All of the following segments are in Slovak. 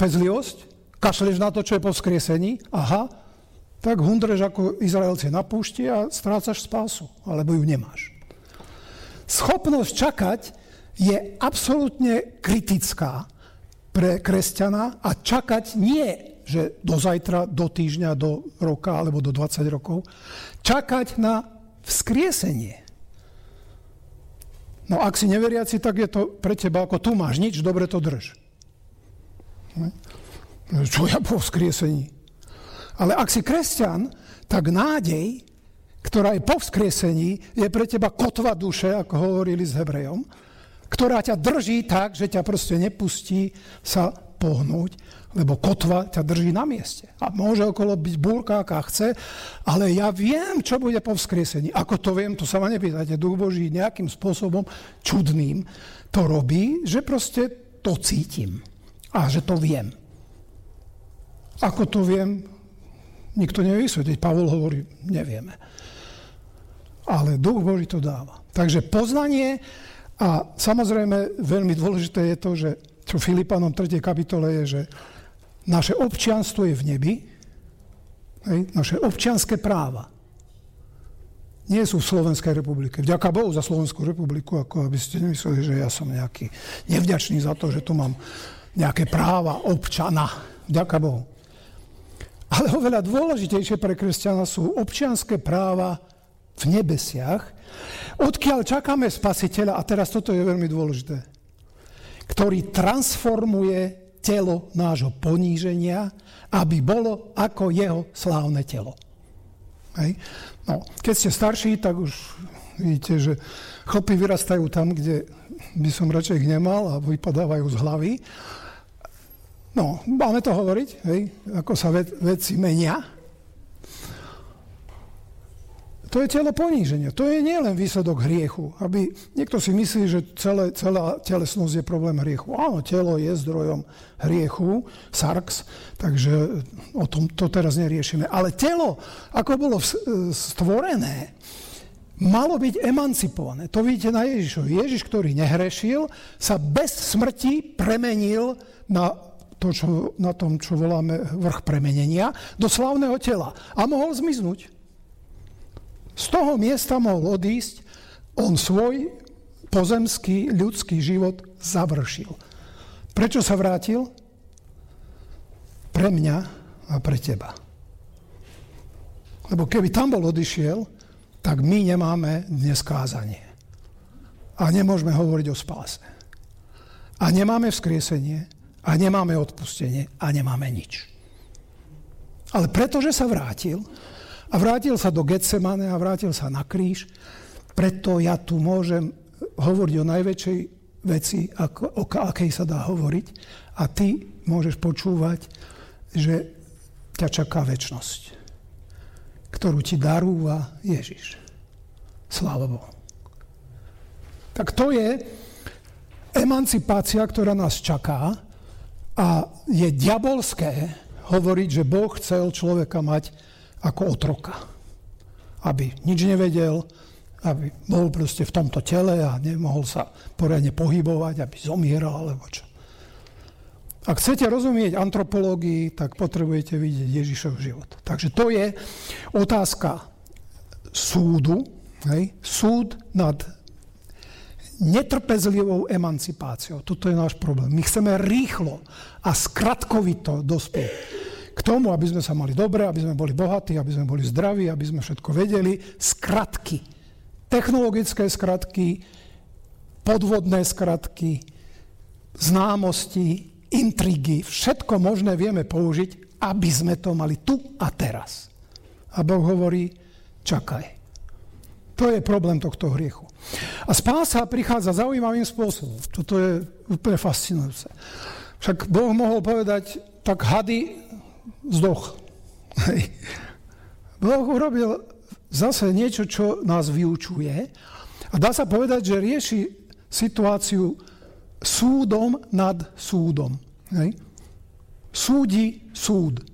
trpezlivosť, kašleš na to, čo je po vzkriesení, aha, tak hundreš ako Izraelci na púšti a strácaš spásu, alebo ju nemáš. Schopnosť čakať je absolútne kritická pre kresťana a čakať nie, že do zajtra, do týždňa, do roka alebo do 20 rokov, čakať na vzkriesenie. No ak si neveriaci, tak je to pre teba ako tu máš nič, dobre to drž. Čo ja po vzkriesení? Ale ak si kresťan, tak nádej, ktorá je po vzkriesení, je pre teba kotva duše, ako hovorili s Hebrejom, ktorá ťa drží tak, že ťa proste nepustí sa pohnúť, lebo kotva ťa drží na mieste. A môže okolo byť búrka, aká chce, ale ja viem, čo bude po vzkriesení. Ako to viem, to sa ma nepýtajte. Duch Boží nejakým spôsobom čudným to robí, že proste to cítim a že to viem. Ako to viem, nikto nevie vysvetliť. Pavol hovorí, nevieme. Ale Duch Boží to dáva. Takže poznanie a samozrejme veľmi dôležité je to, že čo Filipanom 3. kapitole je, že naše občianstvo je v nebi, naše občianske práva nie sú v Slovenskej republike. Vďaka Bohu za Slovenskú republiku, ako aby ste nemysleli, že ja som nejaký nevďačný za to, že tu mám nejaké práva občana. Vďaka Bohu. Ale oveľa dôležitejšie pre kresťana sú občianske práva v nebesiach, odkiaľ čakáme Spasiteľa, a teraz toto je veľmi dôležité, ktorý transformuje telo nášho poníženia, aby bolo ako jeho slávne telo. Hej. No, keď ste starší, tak už vidíte, že chlpy vyrastajú tam, kde by som radšej ich nemal a vypadávajú z hlavy. No, máme to hovoriť, hej, ako sa veci menia. To je telo poníženia. To je nielen výsledok hriechu. Aby niekto si myslí, že celá telesnosť je problém hriechu. Áno, telo je zdrojom hriechu, sarx, takže o tom to teraz neriešime. Ale telo, ako bolo stvorené, malo byť emancipované. To vidíte na Ježišovi. Ježiš, ktorý nehrešil, sa bez smrti premenil na tom, čo voláme vrch premenenia, do slávneho tela. A mohol zmiznúť. Z toho miesta mohol odísť, on svoj pozemský ľudský život završil. Prečo sa vrátil? Pre mňa a pre teba. Lebo keby tam bol odišiel, tak my nemáme dnes kázanie. A nemôžeme hovoriť o spáse. A nemáme vzkriesenie, a nemáme odpustenie, a nemáme nič. Ale pretože sa vrátil, a vrátil sa do Getsemane a vrátil sa na kríž, preto ja tu môžem hovoriť o najväčšej veci, o akej sa dá hovoriť, a ty môžeš počúvať, že ťa čaká večnosť, ktorú ti darúva Ježiš. Sláva Bohu. Tak to je emancipácia, ktorá nás čaká, a je diabolské hovoriť, že Boh chcel človeka mať ako otroka. Aby nič nevedel, aby bol proste v tomto tele a nemohol sa poriadne pohybovať, aby zomieral, alebo čo. Ak chcete rozumieť antropológii, tak potrebujete vidieť Ježišov život. Takže to je otázka súdu, hej? Súd nad netrpezlivou emancipáciou. Toto je náš problém. My chceme rýchlo a skratkovito dospieť k tomu, aby sme sa mali dobre, aby sme boli bohatí, aby sme boli zdraví, aby sme všetko vedeli. Skratky. Technologické skratky, podvodné skratky, známosti, intrigy, všetko možné vieme použiť, aby sme to mali tu a teraz. A Boh hovorí, čakaj. To je problém tohto hriechu. A spása prichádza zaujímavým spôsobom. Toto je úplne fascinujúce. Však Boh mohol povedať, tak hady zdoch. Boh urobil zase niečo, čo nás vyučuje, a dá sa povedať, že rieši situáciu súdom nad súdom. Súdi súd.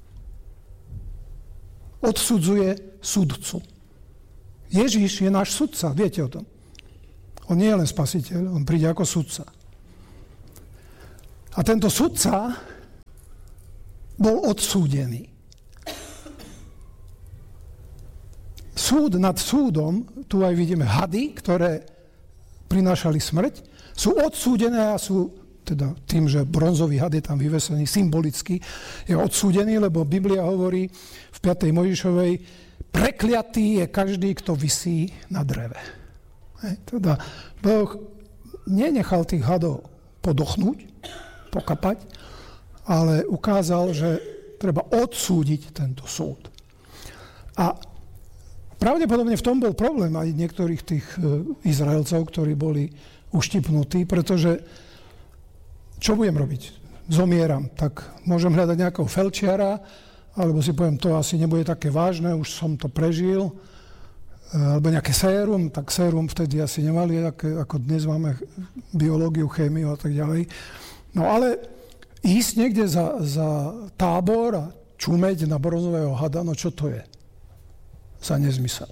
Odsudzuje sudcu. Ježiš je náš sudca, viete o tom. On nie je len spasiteľ, on príde ako sudca. A tento sudca bol odsúdený. Súd nad súdom, tu aj vidíme hady, ktoré prinášali smrť, sú odsúdené a sú, teda tým, že bronzový had je tam vyvesený symbolicky, je odsúdený, lebo Biblia hovorí v 5. Mojžišovej, prekliatý je každý, kto visí na dreve. Teda Boh nenechal tých hadov podochnúť, pokapať, ale ukázal, že treba odsúdiť tento súd. A pravdepodobne v tom bol problém aj niektorých tých Izraelcov, ktorí boli uštipnutí, pretože čo budem robiť? Zomieram, tak môžem hľadať nejakého felčiara, alebo si poviem, to asi nebude také vážne, už som to prežil, alebo nejaké sérum, tak sérum vtedy asi nemali, ako dnes máme biológiu, chémiu a tak ďalej. No ale ísť niekde za tábor a čumeť na bronzového hada, no čo to je? Za nezmysel.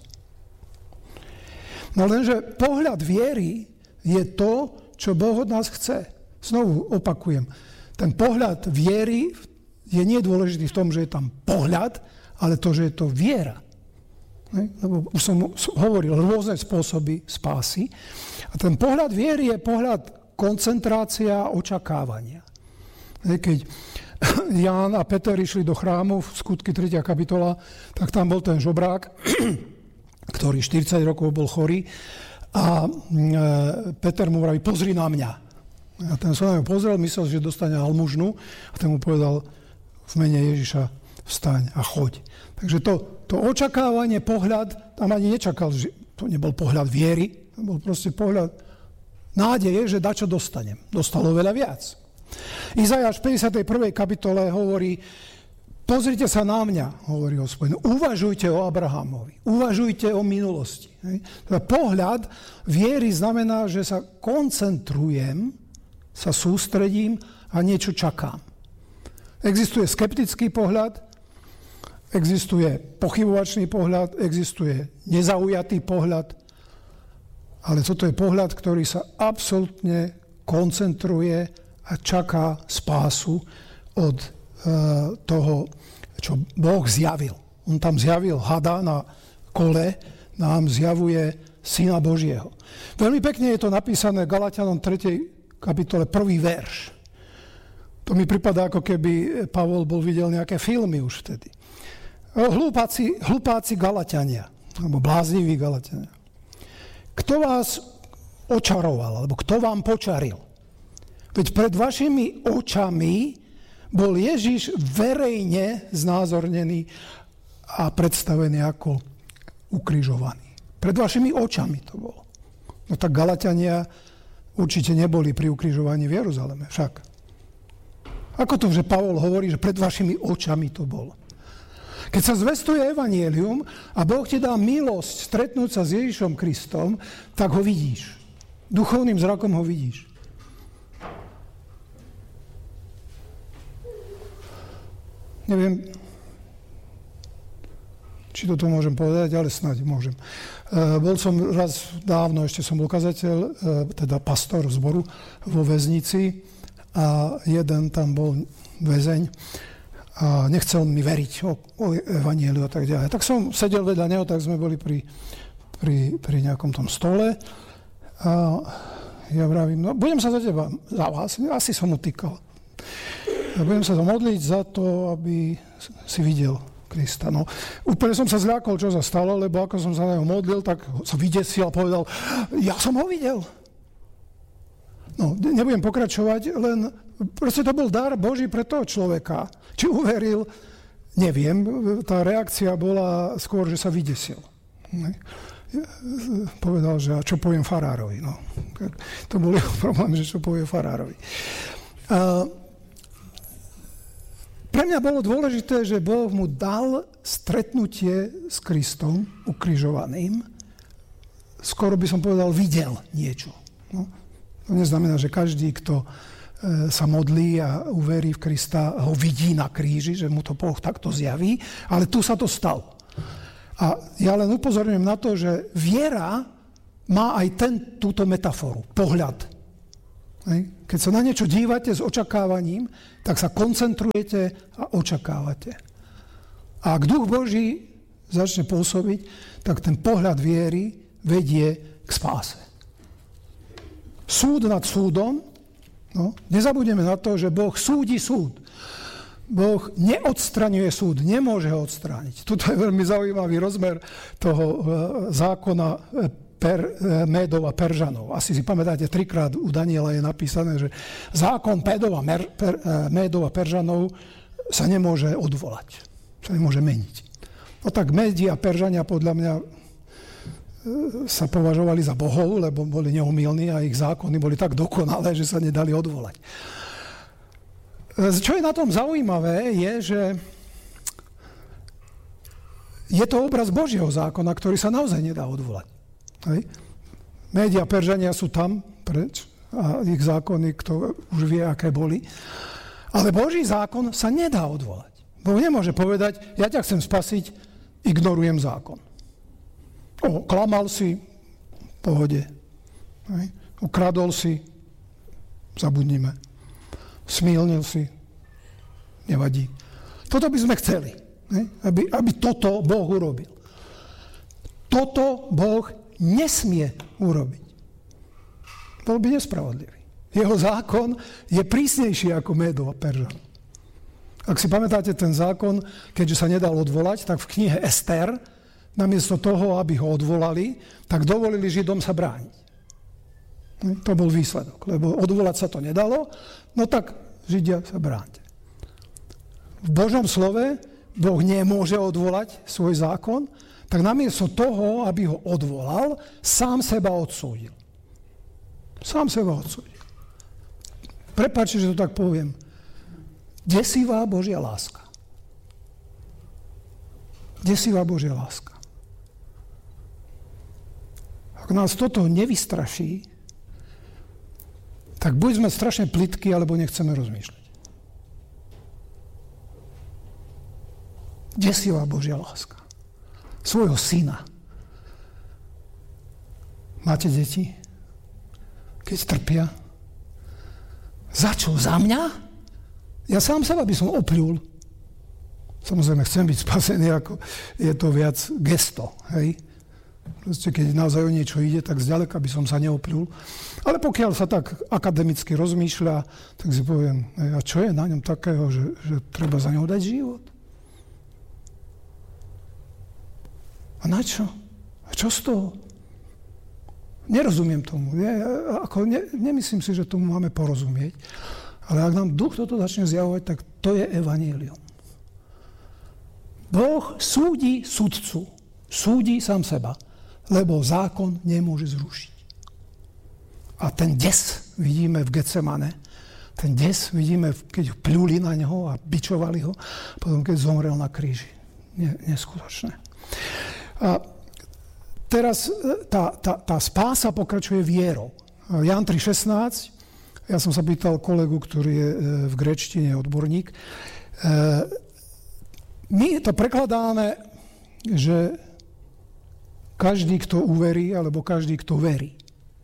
No lenže pohľad viery je to, čo Boh od nás chce. Znovu opakujem, ten pohľad viery je nie dôležitý v tom, že je tam pohľad, ale to, že je to viera. Lebo už som hovoril, rôzne spôsoby spásy. A ten pohľad viery je pohľad koncentrácia očakávania. Keď Ján a Peter išli do chrámu v Skutky 3. kapitola, tak tam bol ten žobrák, ktorý 40 rokov bol chorý a Peter mu vraví, pozri na mňa. A ten sa na ňu pozrel, myslel, že dostane almužnu a ten mu povedal v mene Ježiša vstaň a choď. Takže to očakávanie, pohľad, tam ani nečakal, že to nebol pohľad viery, to bol proste pohľad nádeje, že dačo dostanem. Dostalo veľa viac. Izajáš v 51. kapitole hovorí, pozrite sa na mňa, hovorí Hospodin, uvažujte o Abrahamovi, uvažujte o minulosti. Teda pohľad viery znamená, že sa koncentrujem, sa sústredím a niečo čakám. Existuje skeptický pohľad, existuje pochybovačný pohľad, existuje nezaujatý pohľad, ale toto je pohľad, ktorý sa absolútne koncentruje a čaká spásu od toho, čo Boh zjavil. On tam zjavil hada na kole, nám zjavuje Syna Božieho. Veľmi pekne je to napísané Galatianom 3. kapitole 1. verš. To mi pripadá, ako keby Pavol videl nejaké filmy už vtedy. Hlupáci Galatiania, alebo blázniví Galatiania. Kto vás očaroval, alebo kto vám počaril? Veď pred vašimi očami bol Ježiš verejne znázornený a predstavený ako ukrižovaný. Pred vašimi očami to bolo. No tak Galatiania určite neboli pri ukrižovaní v Jeruzaleme, však. Ako to, že Pavol hovorí, že pred vašimi očami to bolo? Keď sa zvestuje evanjelium a Boh ti dá milosť stretnúť sa s Ježišom Kristom, tak ho vidíš. Duchovným zrakom ho vidíš. Neviem, či toto môžem povedať, ale snáď môžem. Bol som raz dávno, ešte som bol kazateľ, teda pastor zboru vo väznici a jeden tam bol väzeň a nechcel mi veriť o evanjeliu a tak ďalej. Tak som sedel vedľa neho, tak sme boli pri nejakom tom stole a ja vravím, no budem sa za teba, za vás, asi som mu týkal. Budem sa modliť za to, aby si videl Krista. No, úplne som sa zľakol, čo sa stalo, lebo ako som sa na ňo modlil, tak sa vydesil a povedal, ja som ho videl. No, nebudem pokračovať, len proste to bol dar Boží pre toho človeka. Či uveril, neviem, tá reakcia bola skôr, že sa vydesil. Povedal, že a čo poviem farárovi. No. To bol jeho problém, že čo povie farárovi. Pre mňa bolo dôležité, že Boh mu dal stretnutie s Kristom, ukrižovaným. Skoro by som povedal, videl niečo. No. To neznamená, že každý, kto sa modlí a uverí v Krista, ho vidí na kríži, že mu to Boh takto zjaví, ale tu sa to stalo. A ja len upozorňujem na to, že viera má aj túto metaforu, pohľad. Keď sa na niečo dívate s očakávaním, tak sa koncentrujete a očakávate. A ak Duch Boží začne pôsobiť, tak ten pohľad viery vedie k spáse. Súd nad súdom, nezabudeme na to, že Boh súdi súd. Boh neodstraňuje súd, nemôže ho odstrániť. Tuto je veľmi zaujímavý rozmer toho zákona Médov a Peržanov. Asi si pamätáte, 3-krát u Daniela je napísané, že zákon Médov a Peržanov sa nemôže odvolať, sa nemôže meniť. No tak Médi a Peržania podľa mňa sa považovali za bohov, lebo boli neomylní a ich zákony boli tak dokonalé, že sa nedali odvolať. Čo je na tom zaujímavé, je, že je to obraz Božieho zákona, ktorý sa naozaj nedá odvolať. Médi a Peržania sú tam preč a ich zákony, kto už vie, aké boli. Ale Boží zákon sa nedá odvolať. Boh nemôže povedať, ja ťa chcem spasiť, ignorujem zákon. Klamal si, v pohode. Ukradol si, zabudnime. Smílnil si, nevadí. Toto by sme chceli, aby toto Boh urobil. Toto Boh nesmie urobiť. Bol by nespravodlivý. Jeho zákon je prísnejší ako Médov a Peržan. Ak si pamätáte ten zákon, keďže sa nedal odvolať, tak v knihe Ester, namiesto toho, aby ho odvolali, tak dovolili Židom sa brániť. To bol výsledok, lebo odvolať sa to nedalo, no tak Židia sa bráňte. V Božom slove Boh nemôže odvolať svoj zákon, tak namiesto toho, aby ho odvolal, sám seba odsúdil. Sám seba odsúdil. Prepáčte, že to tak poviem. Desivá Božia láska. Desivá Božia láska. Ak nás toto nevystraší, tak buď sme strašne plitky, alebo nechceme rozmýšľať. Desivá Božia láska. Svojho syna. Máte deti? Keď trpia? Za čo? Za mňa? Ja sám seba by som opľul. Samozrejme, chcem byť spasený, ako je to viac gesto, hej? Proste, keď naozaj o niečo ide, tak zďaleka by som sa neopľul. Ale pokiaľ sa tak akademicky rozmýšľa, tak si poviem, a čo je na ňom takého, že treba za ňou dať život? A na čo? A čo z toho? Nerozumiem tomu. Nemyslím si, že tomu máme porozumieť. Ale ak nám Duch toto začne zjavovať, tak to je evanjelium. Boh súdi sudcu. Súdi sám seba. Lebo zákon nemôže zrušiť. A ten des vidíme v Getsemane. Ten des vidíme, keď pľuli na neho a bičovali ho, potom keď zomrel na kríži. Neskutočné. A teraz tá spása pokračuje vierou. Ján 3,16. Ja som sa pýtal kolegu, ktorý je v gréčtine odborník. My to prekladáme, že každý, kto uverí, alebo každý, kto verí.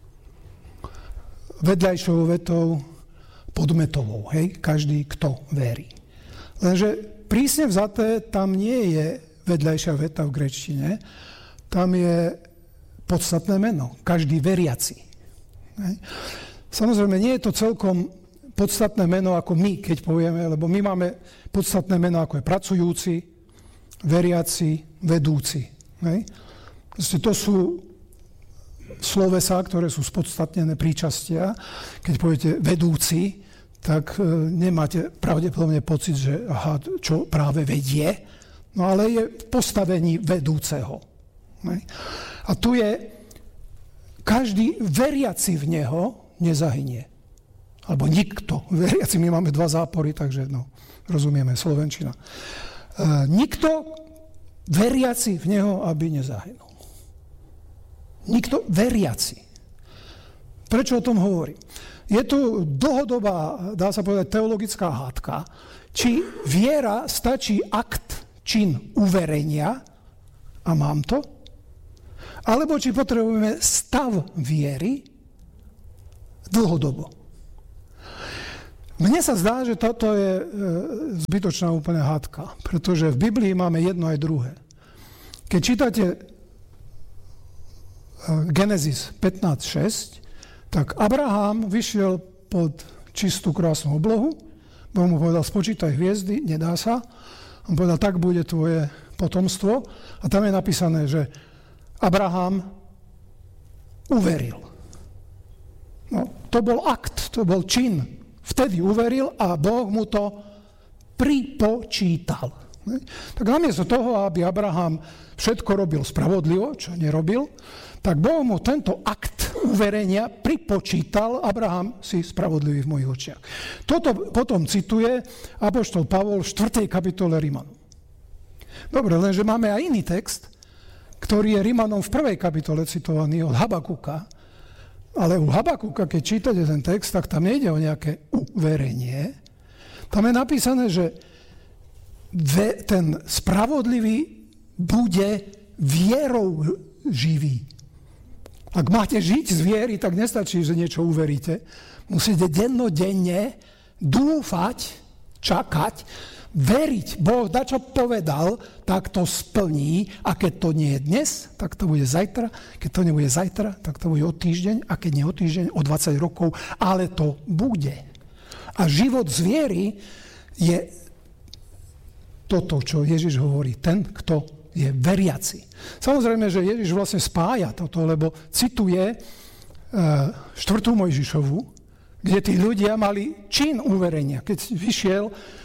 Vedľajšou vetou podmetovou, hej? Každý, kto verí. Lenže prísne vzaté, tam nie je vedľajšia veta v gréčtine, tam je podstatné meno. Každý veriaci. Hej? Samozrejme, nie je to celkom podstatné meno ako my, keď povieme, lebo my máme podstatné meno ako je pracujúci, veriaci, vedúci. Hej? To sú slovesá, ktoré sú spodstatnené príčastia. Keď poviete vedúci, tak nemáte pravdepodobne pocit, že aha, čo práve vedie, no ale je v postavení vedúceho. Hej? A tu je každý veriaci v neho nezahynie. Alebo nikto. Veriaci, my máme 2 zápory, takže rozumieme, slovenčina. Nikto veriaci v neho, aby nezahynul. Nikto veriaci. Prečo o tom hovorím? Je tu dlhodobá, dá sa povedať, teologická hádka, či viera stačí akt, čin uverenia a mám to, alebo či potrebujeme stav viery dlhodobo. Mne sa zdá, že toto je zbytočná úplne hádka, pretože v Biblii máme jedno aj druhé. Keď čítate Genesis 15.6, tak Abraham vyšiel pod čistú krásnu oblohu, Boh mu povedal, spočítaj hviezdy, nedá sa. On povedal, tak bude tvoje potomstvo. A tam je napísané, že Abraham uveril. No, to bol akt, to bol čin. Vtedy uveril a Boh mu to pripočítal. Tak namiesto toho, aby Abraham všetko robil spravodlivo, čo nerobil, tak Boh mu tento akt uverenia pripočítal, Abraham si spravodlivý v mojich očiach. Toto potom cituje apoštol Pavol v 4. kapitole Rimanom. Dobre, lenže máme aj iný text, ktorý je Rimanom v 1. kapitole citovaný od Habakuka, ale u Habakuka, keď čítate ten text, tak tam nejde o nejaké uverenie. Tam je napísané, že ten spravodlivý bude vierou živý. Ak máte žiť z viery, tak nestačí, že niečo uveríte. Musíte dennodenne dúfať, čakať, veriť. Boh dačo povedal, tak to splní. A keď to nie je dnes, tak to bude zajtra. Keď to nebude zajtra, tak to bude o týždeň. A keď nie o týždeň, o 20 rokov. Ale to bude. A život z viery je toto, čo Ježiš hovorí. Ten, kto je veriaci. Samozrejme, že Ježiš vlastne spája toto, lebo cituje 4. Mojžišovu, kde tí ľudia mali čin uverenia. Keď vyšiel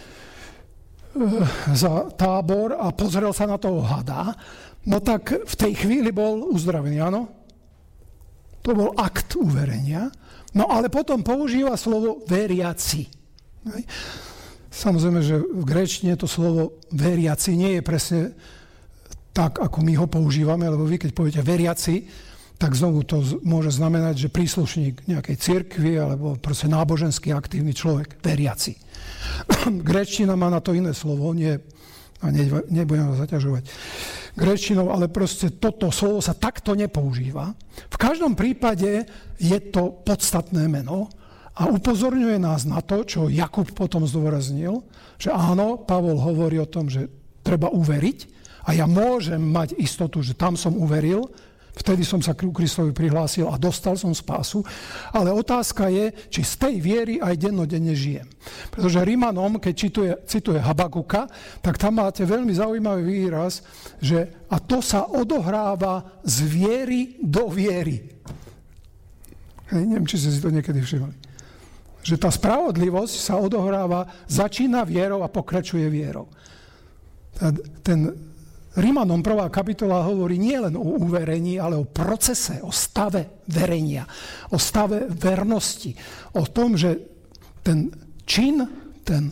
za tábor a pozrel sa na toho hada, no tak v tej chvíli bol uzdravený, áno? To bol akt uverenia. No ale potom používa slovo veriaci. Samozrejme, že v gréčtine to slovo veriaci nie je presne tak, ako my ho používame, lebo vy, keď poviete veriaci, tak znovu to môže znamenať, že príslušník nejakej cirkvi alebo proste náboženský aktívny človek, veriaci. Gréčtina má na to iné slovo, nebudem ho zaťažovať gréčinou, ale proste toto slovo sa takto nepoužíva. V každom prípade je to podstatné meno a upozorňuje nás na to, čo Jakub potom zdôraznil, že áno, Pavol hovorí o tom, že treba uveriť, a ja môžem mať istotu, že tam som uveril, vtedy som sa ku Kristovi prihlásil a dostal som spásu, ale otázka je, či z tej viery aj dennodenne žijem. Pretože Rimanom, keď cituje Habakuka, tak tam máte veľmi zaujímavý výraz, že a to sa odohráva z viery do viery. Neviem, či ste si to niekedy všimli. Že tá spravodlivosť sa odohráva, začína vierou a pokračuje vierou. Ten Rimanom 1. kapitola hovorí nielen o uverení, ale o procese, o stave verenia, o stave vernosti, o tom, že ten čin, ten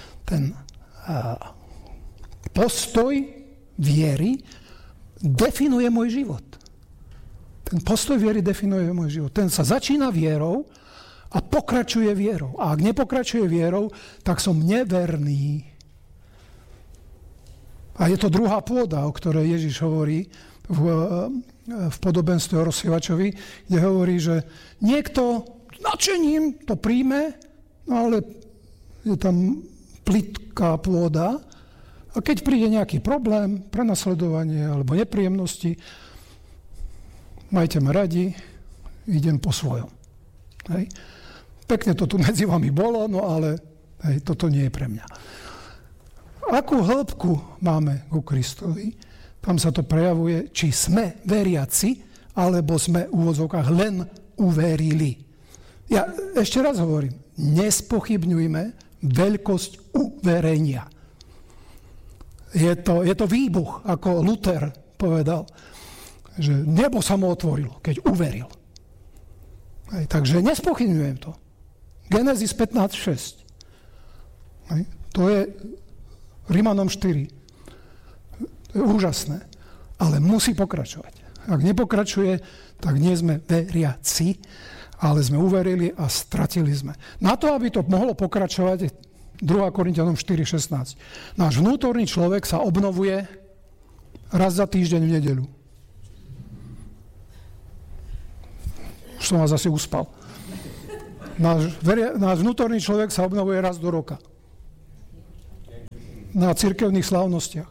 postoj viery definuje môj život. Ten postoj viery definuje môj život. Ten sa začína vierou a pokračuje vierou. A ak nepokračuje vierou, tak som neverný. A je to druhá pôda, o ktorej Ježiš hovorí v podobenstve o rozsievačovi, kde hovorí, že niekto nadšením to príjme, no ale je tam plitká pôda a keď príde nejaký problém, prenasledovanie alebo nepríjemnosti, majte ma radi, idem po svojom. Hej. Pekne to tu medzi vami bolo, no ale hej, toto nie je pre mňa. Akú hĺbku máme ku Kristovi, tam sa to prejavuje, či sme veriaci, alebo sme v úvodzovkách len uverili. Ja ešte raz hovorím, nespochybňujme veľkosť uverenia. Je to výbuch, ako Luther povedal, že nebo sa mu otvorilo, keď uveril. Takže nespochybňujem to. Genesis 15.6. To je Rimanom 4. To je úžasné. Ale musí pokračovať. Ak nepokračuje, tak nie sme veriaci, ale sme uverili a stratili sme. Na to, aby to mohlo pokračovať, 2. Korinťanom 4.16. Náš vnútorný človek sa obnovuje raz za týždeň v nedeľu. Už som vás asi uspal. Náš vnútorný človek sa obnovuje raz do roka. Na cirkevných slávnostiach.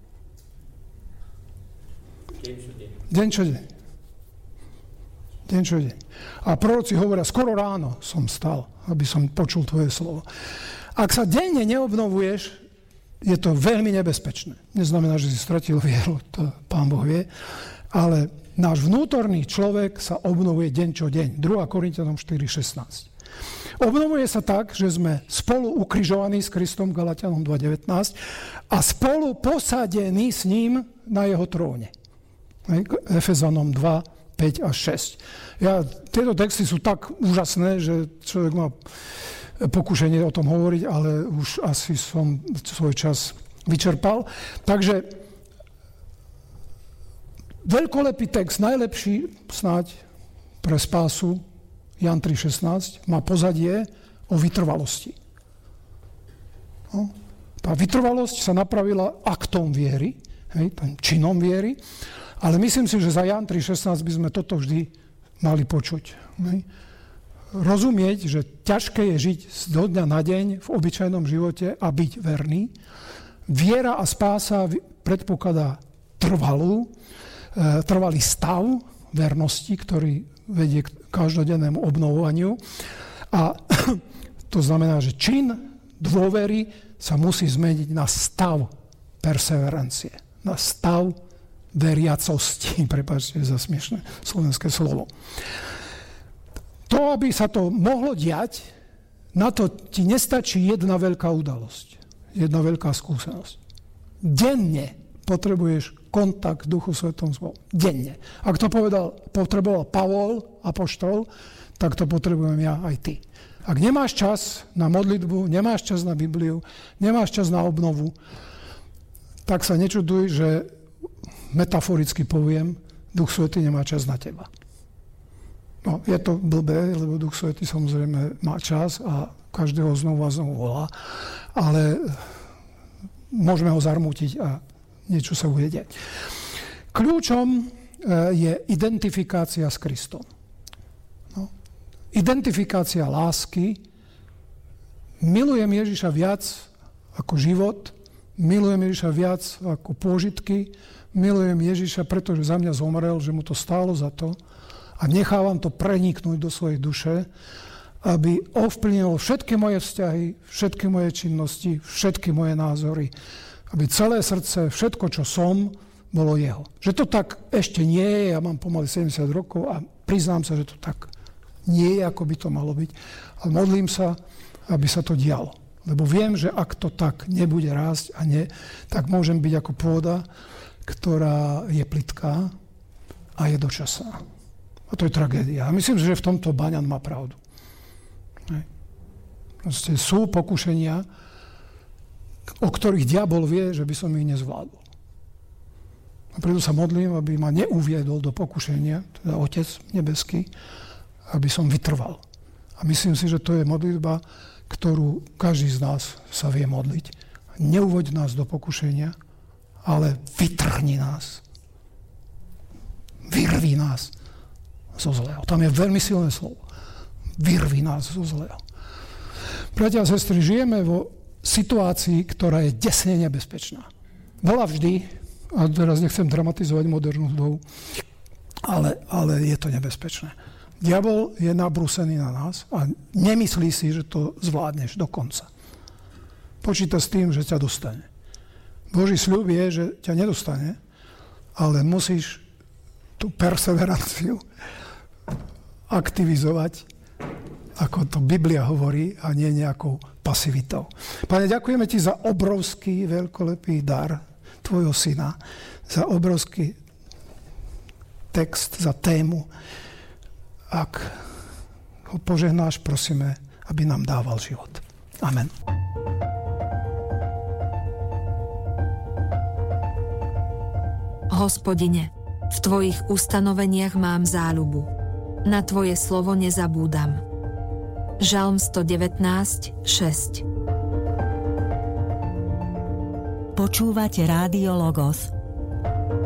Deň čo deň. Deň čo deň. A proroci hovoria, skoro ráno som stal, aby som počul tvoje slovo. Ak sa denne neobnovuješ, je to veľmi nebezpečné. Neznamená, že si stratil vieru, to Pán Boh vie, ale náš vnútorný človek sa obnovuje deň čo deň. 2. Korinťanom 4.16. Obnovuje sa tak, že sme spolu ukrižovaní s Kristom, Galatianom 2.19, a spolu posadení s ním na jeho tróne. Efezanom 2, 5 a 6. Tieto texty sú tak úžasné, že človek má pokušenie o tom hovoriť, ale už asi som svoj čas vyčerpal. Takže veľkolepý text, najlepší snáď pre spásu, Jan 3.16, má pozadie o vytrvalosti. No, tá vytrvalosť sa napravila aktom viery, činom viery, ale myslím si, že za Jan 3.16 by sme toto vždy mali počuť. Rozumieť, že ťažké je žiť z dňa na deň v obyčajnom živote a byť verný. Viera a spása predpokladá trvalý stav vernosti, ktorý vedie k každodennému obnovovaniu. A to znamená, že čin dôvery sa musí zmeniť na stav perseverancie, na stav veriacosti. Prepáčte za smiešné slovenské slovo. To, aby sa to mohlo diať, na to ti nestačí jedna veľká udalosť, jedna veľká skúsenosť. Denne potrebuješ kontakt k Duchu Svetom slovom. Denne. Ak to potreboval Pavol, apoštol, tak to potrebujem ja aj ty. Ak nemáš čas na modlitbu, nemáš čas na Bibliu, nemáš čas na obnovu, tak sa nečuduj, že metaforicky poviem, Duch Svätý nemá čas na teba. No, je to blbé, lebo Duch Svätý samozrejme má čas a každého znovu a znovu volá, ale môžeme ho zarmútiť a niečo sa bude diať. Kľúčom je identifikácia s Kristom. No. Identifikácia lásky. Milujem Ježiša viac ako život, milujem Ježiša viac ako pôžitky, milujem Ježiša, pretože za mňa zomrel, že mu to stálo za to a nechávam to preniknúť do svojej duše, aby ovplyvnilo všetky moje vzťahy, všetky moje činnosti, všetky moje názory, aby celé srdce, všetko, čo som, bolo jeho. Že to tak ešte nie je, ja mám pomaly 70 rokov a priznám sa, že to tak nie je, ako by to malo byť, ale modlím sa, aby sa to dialo. Lebo viem, že ak to tak nebude rásť a nie, tak môžem byť ako pôda, ktorá je plitká a je dočasná. A to je tragédia. A myslím, že v tomto Baňan má pravdu. Proste sú pokušenia, o ktorých diabol vie, že by som ich nezvládol. A preto sa modlím, aby ma neuviedol do pokušenia, teda Otec nebeský, aby som vytrval. A myslím si, že to je modlitba, ktorú každý z nás sa vie modliť. Neuvoď nás do pokušenia, ale vytrhni nás. Vyrvi nás zo zlého. Tam je veľmi silné slovo. Vyrvi nás zo zlého. Bratia a sestry, žijeme vo situácii, ktorá je desne nebezpečná. Bola vždy, a teraz nechcem dramatizovať modernú dobu, ale je to nebezpečné. Diabol je nabrúsený na nás a nemyslí si, že to zvládneš do konca. Počíta s tým, že ťa dostane. Boží sľub je, že ťa nedostane, ale musíš tú perseveranciu aktivizovať, ako to Biblia hovorí, a nie nejakou pasivitou. Pane, ďakujeme ti za obrovský, veľkolepý dar tvojho syna, za obrovský text, za tému. Ak ho požehnáš, prosíme, aby nám dával život. Amen. Hospodine, v tvojich ustanoveniach mám záľubu. Na tvoje slovo nezabúdam. Žalm 119:6. Počúvate Rádio Logos.